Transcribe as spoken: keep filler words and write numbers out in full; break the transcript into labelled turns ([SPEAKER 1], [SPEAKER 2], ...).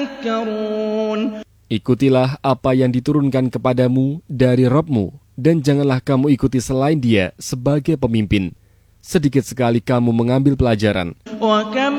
[SPEAKER 1] Ikutilah apa yang diturunkan kepadamu dari Rabb-mu, dan janganlah kamu ikuti selain Dia sebagai pemimpin. Sedikit sekali kamu mengambil pelajaran.